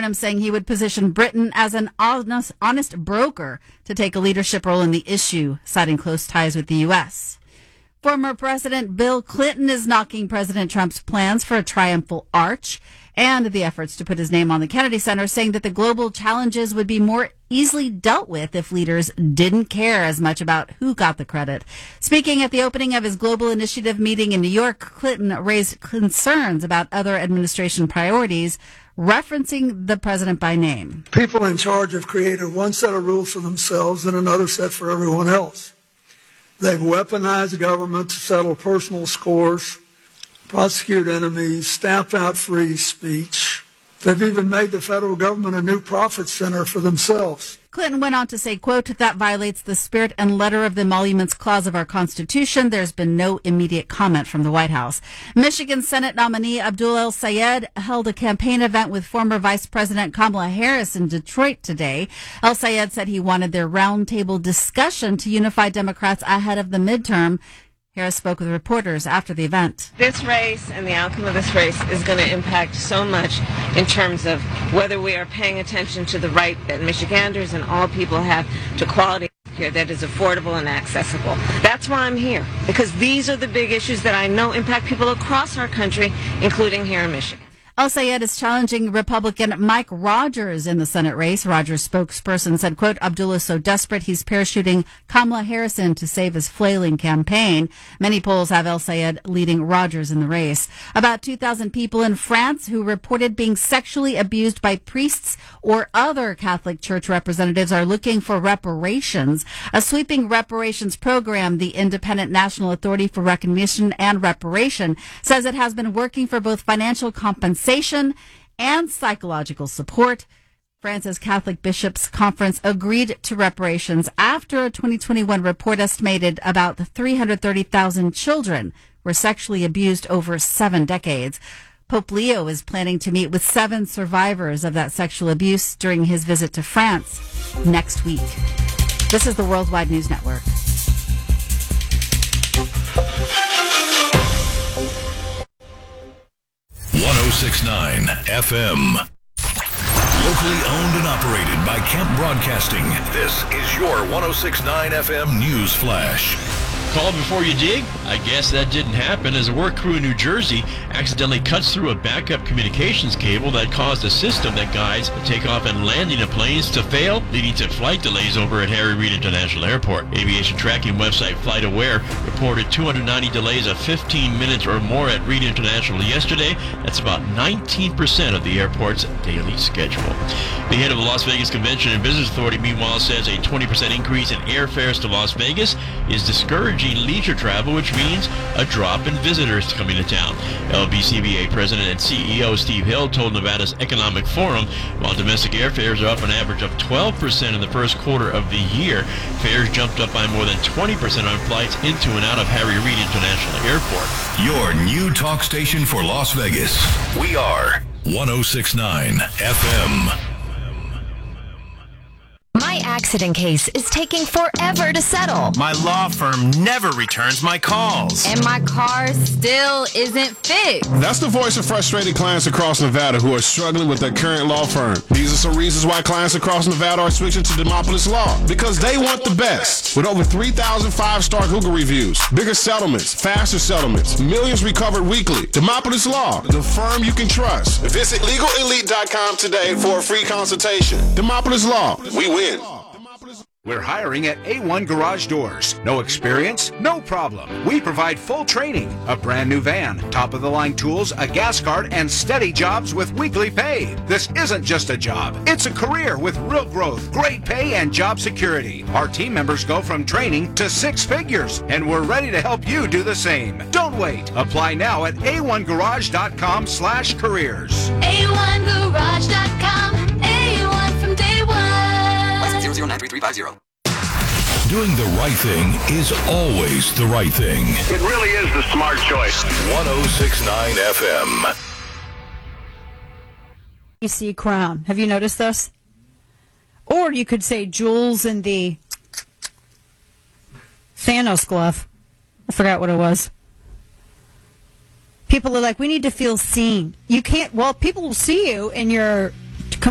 Burnham saying he would position Britain as an honest broker to take a leadership role in the issue, citing close ties with the U.S. Former President Bill Clinton is knocking President Trump's plans for a triumphal arch and the efforts to put his name on the Kennedy Center, saying that the global challenges would be more easily dealt with if leaders didn't care as much about who got the credit. Speaking at the opening of his Global Initiative meeting in New York, Clinton raised concerns about other administration priorities, referencing the president by name. People in charge have created one set of rules for themselves and another set for everyone else. They've weaponized government to settle personal scores, prosecute enemies, stamp out free speech. They've even made the federal government a new profit center for themselves. Clinton went on to say, quote, that violates the spirit and letter of the Emoluments Clause of our Constitution. There's been no immediate comment from the White House. Michigan Senate nominee Abdul El-Sayed held a campaign event with former Vice President Kamala Harris in Detroit today. El-Sayed said he wanted their roundtable discussion to unify Democrats ahead of the midterm. Harris spoke with reporters after the event. This race and the outcome of this race is going to impact so much in terms of whether we are paying attention to the right that Michiganders and all people have to quality care that is affordable and accessible. That's why I'm here, because these are the big issues that I know impact people across our country, including here in Michigan. El-Sayed is challenging Republican Mike Rogers in the Senate race. Rogers' spokesperson said, quote, Abdullah is so desperate he's parachuting Kamala Harris in to save his flailing campaign. Many polls have El-Sayed leading Rogers in the race. About 2,000 people in France who reported being sexually abused by priests or other Catholic Church representatives are looking for reparations. A sweeping reparations program, the Independent National Authority for Recognition and Reparation, says it has been working for both financial compensation and psychological support. France's Catholic Bishops' Conference agreed to reparations after a 2021 report estimated about 330,000 children were sexually abused over 7 decades. Pope Leo is planning to meet with 7 survivors of that sexual abuse during his visit to France next week. This is the Worldwide News Network. .9 FM. Locally owned and operated by Kemp Broadcasting. This is your 106.9 FM News Flash. Call before you dig? I guess that didn't happen as a work crew in New Jersey accidentally cuts through a backup communications cable that caused a system that guides the takeoff and landing of planes to fail, leading to flight delays over at Harry Reid International Airport. Aviation tracking website FlightAware reported 290 delays of 15 minutes or more at Reid International yesterday. That's about 19% of the airport's daily schedule. The head of the Las Vegas Convention and Business Authority, meanwhile, says a 20% increase in airfares to Las Vegas is discouraging leisure travel, which means a drop in visitors coming to town. LVCVA President and CEO Steve Hill told Nevada's Economic Forum, while domestic airfares are up an average of 12% in the first quarter of the year, fares jumped up by more than 20% on flights into and out of Harry Reid International Airport. Your new talk station for Las Vegas. We are 106.9 FM. My accident case is taking forever to settle. My law firm never returns my calls. And my car still isn't fixed. That's the voice of frustrated clients across Nevada who are struggling with their current law firm. These are some reasons why clients across Nevada are switching to Demopolis Law. Because they want the best. With over 3,000 5-star Google reviews, bigger settlements, faster settlements, millions recovered weekly. Demopolis Law, the firm you can trust. Visit LegalElite.com today for a free consultation. Demopolis Law, we win. We're hiring at A1 Garage Doors. No experience? No problem. We provide full training, a brand new van, top-of-the-line tools, a gas card, and steady jobs with weekly pay. This isn't just a job. It's a career with real growth, great pay, and job security. Our team members go from training to 6 figures, and we're ready to help you do the same. Don't wait. Apply now at a1garage.com/careers. A1garage.com. A1 from day one. 0093350. Doing the right thing is always the right thing. It really is the smart choice. 106.9 FM. AC crown. Have you noticed this? Or you could say Jules in the Thanos glove. I forgot what it was. People are like, we need to feel seen. You can't, well, people will see you in your